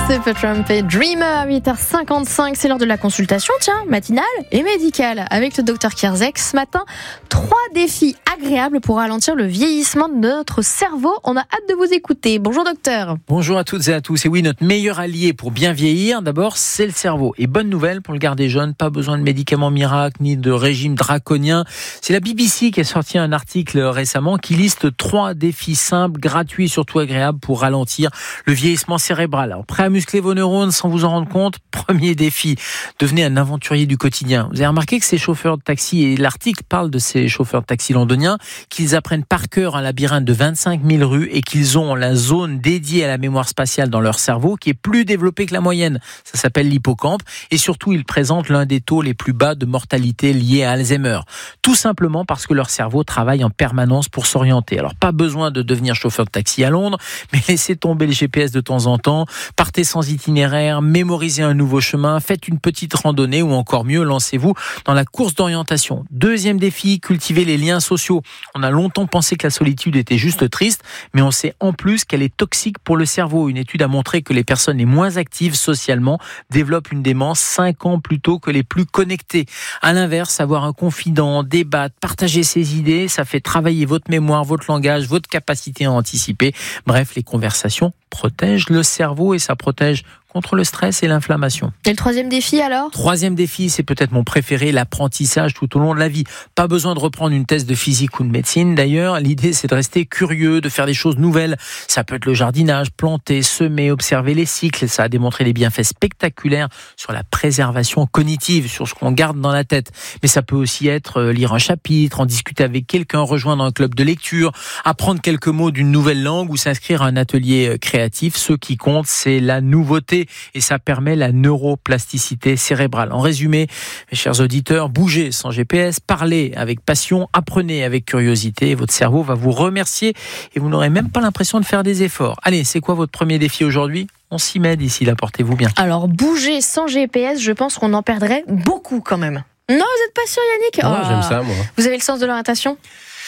Super Trump et Dreamer à 8h55, c'est l'heure de la consultation, matinale et médicale avec le docteur Kierzek. Ce matin, 3 défis agréables pour ralentir le vieillissement de notre cerveau. On a hâte de vous écouter. Bonjour docteur. Bonjour à toutes et à tous. Et oui, notre meilleur allié pour bien vieillir, d'abord, c'est le cerveau. Et bonne nouvelle pour le garder jeune, pas besoin de médicaments miracles ni de régime draconien. C'est la BBC qui a sorti un article récemment qui liste 3 défis simples, gratuits et surtout agréables pour ralentir le vieillissement cérébral. Alors, prêt à muscler vos neurones sans vous en rendre compte? Premier défi, devenez un aventurier du quotidien. Vous avez remarqué que ces chauffeurs de taxi, et l'article parle de ces chauffeurs de taxi londoniens, qu'ils apprennent par cœur un labyrinthe de 25 000 rues et qu'ils ont la zone dédiée à la mémoire spatiale dans leur cerveau qui est plus développée que la moyenne. Ça s'appelle l'hippocampe et surtout ils présentent l'un des taux les plus bas de mortalité liés à Alzheimer. Tout simplement parce que leur cerveau travaille en permanence pour s'orienter. Alors pas besoin de devenir chauffeur de taxi à Londres, mais laissez tomber le GPS de temps en temps, partez sans itinéraire, mémorisez un nouveau chemin, faites une petite randonnée ou encore mieux, lancez-vous dans la course d'orientation. Deuxième défi, cultivez les liens sociaux. On a longtemps pensé que la solitude était juste triste, mais on sait en plus qu'elle est toxique pour le cerveau. Une étude a montré que les personnes les moins actives socialement développent une démence 5 ans plus tôt que les plus connectées. À l'inverse, avoir un confident, débattre, partager ses idées, ça fait travailler votre mémoire, votre langage, votre capacité à anticiper. Bref, les conversations protègent le cerveau et ça protège contre le stress et l'inflammation. Et le troisième défi alors ? Troisième défi, c'est peut-être mon préféré, l'apprentissage tout au long de la vie. Pas besoin de reprendre une thèse de physique ou de médecine. D'ailleurs, l'idée c'est de rester curieux, de faire des choses nouvelles. Ça peut être le jardinage, planter, semer, observer les cycles. Ça a démontré des bienfaits spectaculaires sur la préservation cognitive, sur ce qu'on garde dans la tête. Mais ça peut aussi être lire un chapitre, en discuter avec quelqu'un, rejoindre un club de lecture, apprendre quelques mots d'une nouvelle langue ou s'inscrire à un atelier créatif. Ce qui compte, c'est la nouveauté. Et ça permet la neuroplasticité cérébrale. En résumé, mes chers auditeurs, bougez sans GPS, parlez avec passion, apprenez avec curiosité. Votre cerveau va vous remercier et vous n'aurez même pas l'impression de faire des efforts. Allez, c'est quoi votre premier défi aujourd'hui ? On s'y met d'ici là, portez-vous bien. Alors, bouger sans GPS, je pense qu'on en perdrait beaucoup quand même. Non, vous n'êtes pas sûr Yannick ? Non, j'aime ça moi. Vous avez le sens de l'orientation ?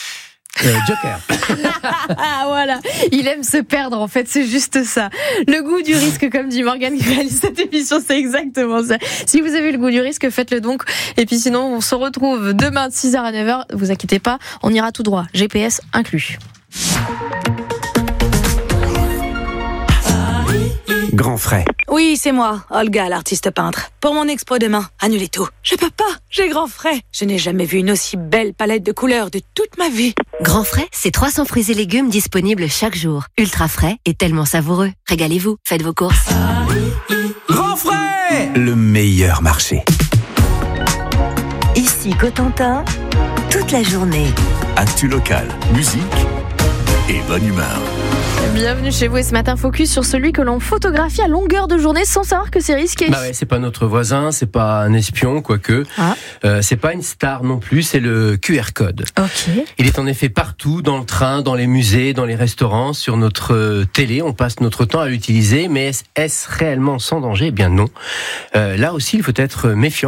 Joker. Ah voilà, il aime se perdre en fait, c'est juste ça. Le goût du risque, comme dit Morgane qui réalise cette émission, c'est exactement ça. Si vous avez le goût du risque, faites-le donc. Et puis sinon, on se retrouve demain de 6h à 9h. Vous inquiétez pas, on ira tout droit. GPS inclus. Grand frais. Oui, c'est moi, Olga, l'artiste peintre. Pour mon expo demain, annulez tout. Je peux pas, j'ai grand frais. Je n'ai jamais vu une aussi belle palette de couleurs de toute ma vie. Grand frais, c'est 300 fruits et légumes disponibles chaque jour. Ultra frais et tellement savoureux. Régalez-vous, faites vos courses. Grand frais, le meilleur marché. Ici Cotentin, toute la journée. Actu local, musique et bonne humeur. Bienvenue chez vous et ce matin focus sur celui que l'on photographie à longueur de journée sans savoir que c'est risqué. Bah ouais, c'est pas notre voisin, c'est pas un espion, quoique. C'est pas une star non plus, c'est le QR code. Ok. Il est en effet partout, dans le train, dans les musées, dans les restaurants, sur notre télé. On passe notre temps à l'utiliser, mais est-ce réellement sans danger ? Eh bien non. Là aussi, il faut être méfiant.